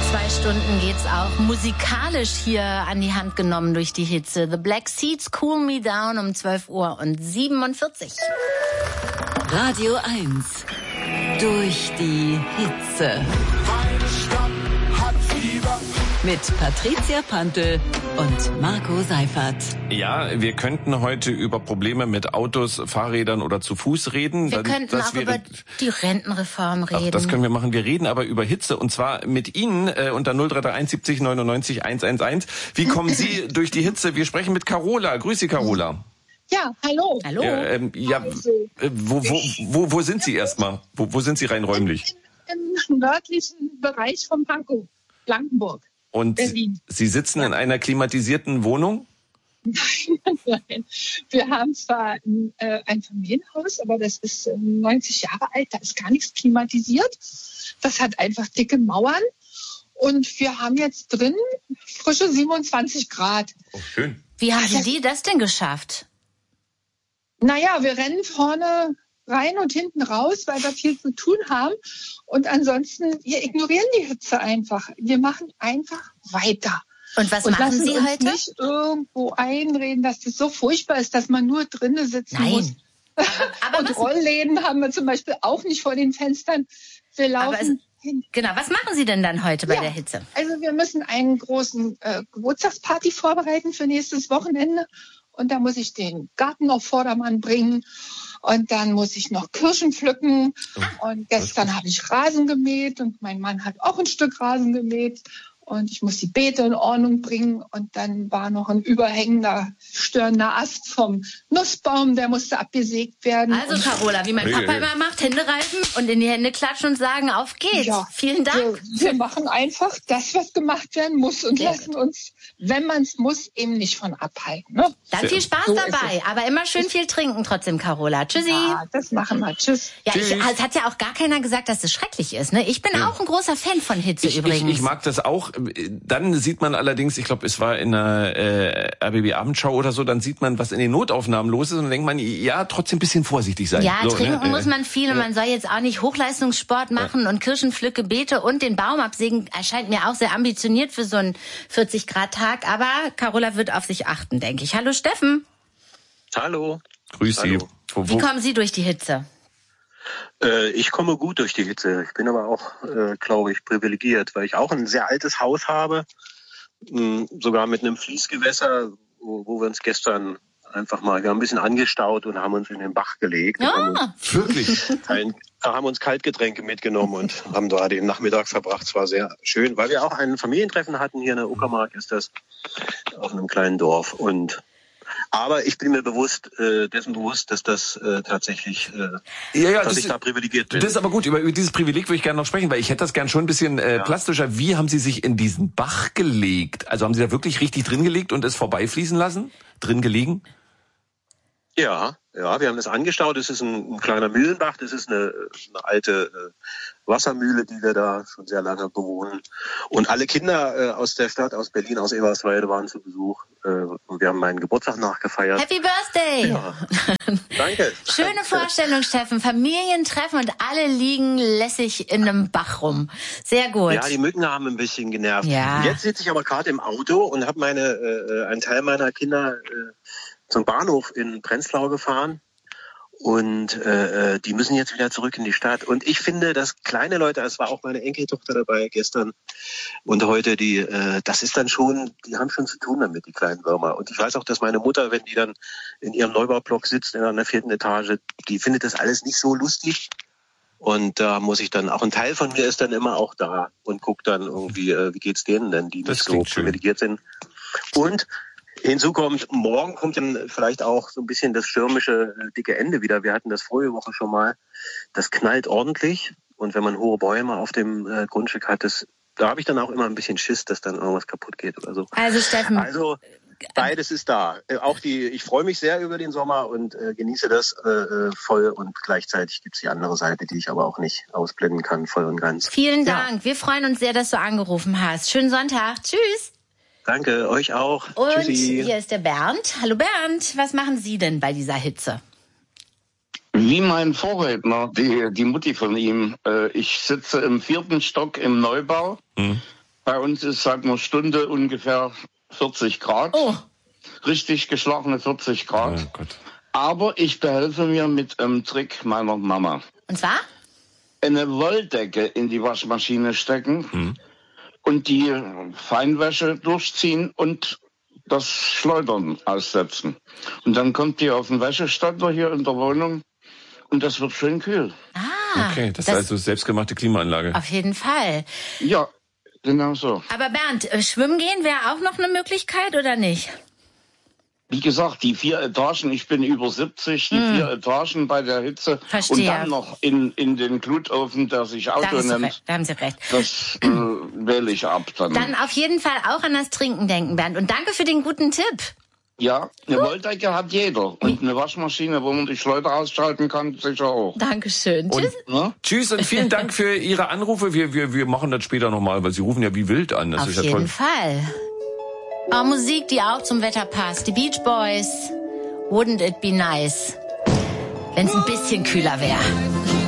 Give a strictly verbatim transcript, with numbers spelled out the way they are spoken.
Zwei Stunden geht's auch musikalisch hier an die Hand genommen durch die Hitze. The Black Seeds, Cool Me Down um zwölf Uhr und siebenundvierzig. Radio eins. Durch die Hitze. Meine Stadt hat Fieber. Mit Patricia Pantel und Marco Seifert. Ja, wir könnten heute über Probleme mit Autos, Fahrrädern oder zu Fuß reden. Wir das, könnten das auch wäre, über die Rentenreform reden. Ach, das können wir machen. Wir reden aber über Hitze und zwar mit Ihnen äh, unter null drei drei eins siebzig neunundneunzig hundertelf. Wie kommen Sie durch die Hitze? Wir sprechen mit Carola. Grüß Sie, Carola. Ja, hallo. Hallo. Ja, ähm, ja Also, äh, wo, wo, wo, wo sind Sie erstmal? Wo, wo sind Sie rein räumlich? Im, im nördlichen Bereich von Pankow, Blankenburg. Und Berlin. Sie sitzen in einer klimatisierten Wohnung? Nein, wir haben zwar ein, äh, ein Familienhaus, aber das ist äh, neunzig Jahre alt, da ist gar nichts klimatisiert. Das hat einfach dicke Mauern. Und wir haben jetzt drin frische siebenundzwanzig Grad. Oh, schön. Wie haben Sie die das denn geschafft? Naja, wir rennen vorne rein und hinten raus, weil wir viel zu tun haben. Und ansonsten, wir ignorieren die Hitze einfach. Wir machen einfach weiter. Und was und machen lassen Sie uns heute? nicht irgendwo einreden, dass das so furchtbar ist, dass man nur drinnen sitzen Nein. muss. Aber, aber und was, Rollläden haben wir zum Beispiel auch nicht vor den Fenstern. Wir laufen aber es, hin. genau, was machen Sie denn dann heute bei Ja, der Hitze? Also wir müssen einen großen äh, Geburtstagsparty vorbereiten für nächstes Wochenende. Und da muss ich den Garten auf Vordermann bringen. Und dann muss ich noch Kirschen pflücken. Und gestern habe ich Rasen gemäht und mein Mann hat auch ein Stück Rasen gemäht. Und ich muss die Beete in Ordnung bringen. Und dann war noch ein überhängender, störender Ast vom Nussbaum, der musste abgesägt werden. Also und Carola, wie mein Hey, Papa hey. immer macht, Hände reiben und in die Hände klatschen und sagen, auf geht's. Ja, Vielen Dank. Wir, wir machen einfach das, was gemacht werden muss und Sehr lassen uns, wenn man es muss, eben nicht von abhalten. Ne? Dann viel Spaß So ist dabei, aber immer schön viel trinken trotzdem, Carola. Tschüssi. Ja, das machen wir. Tschüss. Ja, ich, Tschüss. es hat ja auch gar keiner gesagt, dass es schrecklich ist. Ne? Ich bin auch ein großer Fan von Hitze Ich, übrigens. ich, ich mag das auch. Dann sieht man allerdings, ich glaube, es war in einer äh, R B B-Abendschau oder so, dann sieht man, was in den Notaufnahmen los ist und dann denkt man, ja, trotzdem ein bisschen vorsichtig sein. Ja, so, trinken ne? muss man viel und man soll jetzt auch nicht Hochleistungssport machen und Kirschenpflücke, Beete und den Baum absägen. Erscheint mir auch sehr ambitioniert für so einen vierzig Grad Tag. Aber Carola wird auf sich achten, denke ich. Hallo Steffen. Hallo. Grüß Sie. Hallo. Wo, Wie wo, kommen Sie durch die Hitze? Äh, ich komme gut durch die Hitze. Ich bin aber auch, äh, glaube ich, privilegiert, weil ich auch ein sehr altes Haus habe, mh, sogar mit einem Fließgewässer, wo, wo wir uns gestern einfach mal, wir haben ein bisschen angestaut und haben uns in den Bach gelegt. Ja. Und haben uns, wirklich? ein, haben uns Kaltgetränke mitgenommen und haben da den Nachmittag verbracht. Es war sehr schön, weil wir auch ein Familientreffen hatten. Hier in der Uckermark ist das, auf einem kleinen Dorf. Und aber ich bin mir bewusst, äh, dessen bewusst, dass das äh, tatsächlich, äh, Ja, ja, dass das, ich da privilegiert bin. das ist aber gut. Über, über dieses Privileg würde ich gerne noch sprechen, weil ich hätte das gern schon ein bisschen äh, Ja. plastischer. Wie haben Sie sich in diesen Bach gelegt? Also haben Sie da wirklich richtig drin gelegt und es vorbeifließen lassen? Drin gelegen? Ja, ja, wir haben das angestaut. Das ist ein, ein kleiner Mühlenbach. Das ist eine, eine alte äh, Wassermühle, die wir da schon sehr lange bewohnen. Und alle Kinder äh, aus der Stadt, aus Berlin, aus Eberswalde waren zu Besuch. Äh, und wir haben meinen Geburtstag nachgefeiert. Happy Birthday! Ja. Danke. Schöne Vorstellung, Steffen. Familientreffen und alle liegen lässig in einem Bach rum. Sehr gut. Ja, die Mücken haben ein bisschen genervt. Ja. Jetzt sitze ich aber gerade im Auto und habe meine äh, einen Teil meiner Kinder äh, zum Bahnhof in Prenzlau gefahren. Und äh, die müssen jetzt wieder zurück in die Stadt. Und ich finde, dass kleine Leute, es war auch meine Enkeltochter dabei gestern und heute, die, äh, das ist dann schon, die haben schon zu tun damit, die kleinen Würmer. Und ich weiß auch, dass meine Mutter, wenn die dann in ihrem Neubaublock sitzt, in einer vierten Etage, die findet das alles nicht so lustig. Und da muss ich dann, auch ein Teil von mir ist dann immer auch da und guckt dann irgendwie, äh, wie geht's denen denn, die Das nicht so klingt schön. privilegiert sind. Und hinzu kommt, morgen kommt dann vielleicht auch so ein bisschen das stürmische, äh, dicke Ende wieder. Wir hatten das vorige Woche schon mal. Das knallt ordentlich. Und wenn man hohe Bäume auf dem äh, Grundstück hat, das, da habe ich dann auch immer ein bisschen Schiss, dass dann irgendwas kaputt geht oder so. Also Steffen, Also beides ist da. Äh, auch die, ich freue mich sehr über den Sommer und äh, genieße das äh, äh, voll. Und gleichzeitig gibt's die andere Seite, die ich aber auch nicht ausblenden kann, voll und ganz. vielen Ja. Dank. Wir freuen uns sehr, dass du angerufen hast. Schönen Sonntag. Tschüss. Danke, euch auch. Und Tschüssi. hier ist der Bernd. Hallo Bernd, was machen Sie denn bei dieser Hitze? Wie mein Vorredner, die, die Mutti von ihm. Äh, ich sitze im vierten Stock im Neubau Mhm. Bei uns ist seit einer Stunde ungefähr vierzig Grad. Oh. Richtig geschlagene vierzig Grad. Oh Gott. Aber ich behelfe mir mit einem Trick meiner Mama. Und zwar? Eine Wolldecke in die Waschmaschine stecken Hm. und die Feinwäsche durchziehen und das Schleudern aussetzen. Und dann kommt die auf den Wäscheständer hier in der Wohnung und das wird schön kühl. Ah, Okay, das, das ist also selbstgemachte Klimaanlage. auf jeden Fall. Ja, genau so. Aber Bernd, äh, schwimmen gehen wäre auch noch eine Möglichkeit oder nicht? Wie gesagt, die vier Etagen, ich bin über siebzig, die Hm. vier Etagen bei der Hitze Verstehe. und dann noch in, in den Glutofen, der sich Da, Auto hast du nennt, recht, da haben Sie recht. das äh, wähle ich ab dann. Dann auf jeden Fall auch an das Trinken denken, Bernd. Und danke für den guten Tipp. Ja, eine Wolldecke hat jeder und eine Waschmaschine, wo man die Schleuder ausschalten kann, sicher auch. Dankeschön. Und Tschüss. Ne? tschüss und vielen Dank für Ihre Anrufe. Wir, wir, wir machen das später nochmal, weil Sie rufen ja wie wild an. Das Auf ist ja jeden toll. Fall. Oh, Musik, die auch zum Wetter passt. Die Beach Boys. Wouldn't it be nice, wenn es ein bisschen kühler wäre?